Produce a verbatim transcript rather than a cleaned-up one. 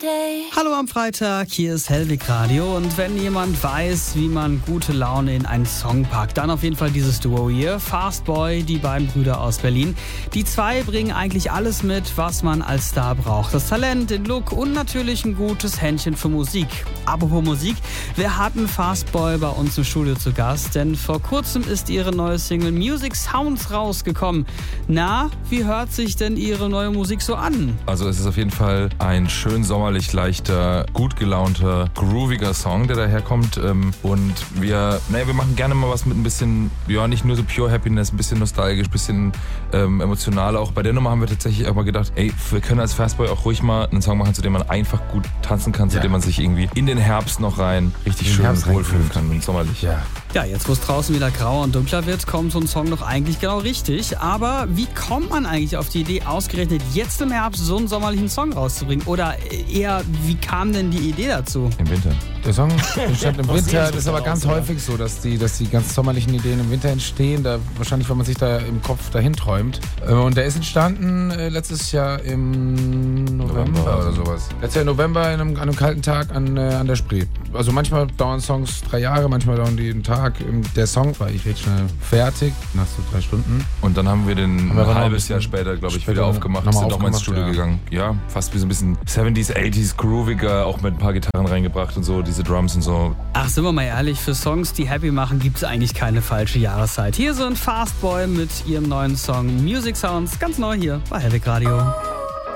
day. Hallo am Freitag, hier ist Hellwig Radio und wenn jemand weiß, wie man gute Laune in einen Song packt, dann auf jeden Fall dieses Duo hier, Fastboy, die beiden Brüder aus Berlin. Die zwei bringen eigentlich alles mit, was man als Star braucht. Das Talent, den Look und natürlich ein gutes Händchen für Musik. Apropos Musik, wir hatten Fastboy bei uns im Studio zu Gast, denn vor kurzem ist ihre neue Single Music Sounds rausgekommen. Na, wie hört sich denn ihre neue Musik so an? Also es ist auf jeden Fall ein schön sommerlich leichter, gut gelaunter, grooviger Song, der daherkommt. Und wir, naja, wir machen gerne mal was mit ein bisschen, ja, nicht nur so pure Happiness, ein bisschen nostalgisch, ein bisschen ähm, emotional. Auch bei der Nummer haben wir tatsächlich auch mal gedacht, ey, wir können als Fastboy auch ruhig mal einen Song machen, zu dem man einfach gut tanzen kann, zu ja. dem man sich irgendwie in den Herbst noch rein richtig schön wohlfühlen kann und sommerlich. Ja. Ja, jetzt wo es draußen wieder grauer und dunkler wird, kommt so ein Song doch eigentlich genau richtig. Aber wie kommt man eigentlich auf die Idee, ausgerechnet jetzt im Herbst so einen sommerlichen Song rauszubringen? Oder eher, wie kam denn die Idee dazu? Im Winter. Der Song entstand im Winter. Das ist aber ganz häufig so, dass die, dass die ganz sommerlichen Ideen im Winter entstehen. Da, wahrscheinlich, weil man sich da im Kopf dahin träumt. Und der ist entstanden äh, letztes Jahr im November, November oder sowas. Letztes Jahr im November an einem, an einem kalten Tag an, äh, an der Spree. Also manchmal dauern Songs drei Jahre, manchmal dauern die einen Tag. Der Song war ich recht schnell fertig, nach so drei Stunden. Und dann haben wir den haben wir ein halbes bisschen, Jahr später, glaube ich, später wieder aufgemacht, nochmal sind nochmal ins aufgemacht, Studio ja. gegangen. Ja, fast wie so ein bisschen siebziger, achtziger, grooviger, auch mit ein paar Gitarren reingebracht und so, diese Drums und so. Ach, sind wir mal ehrlich, für Songs, die happy machen, gibt es eigentlich keine falsche Jahreszeit. Hier sind Fastboy mit ihrem neuen Song Music Sounds, ganz neu hier bei Hellwig Radio.